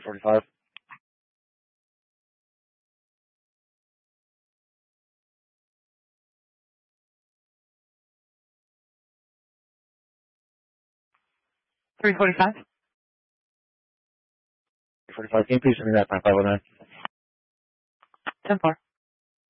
345. 345. 345. Can you please send me that 509? 10-4.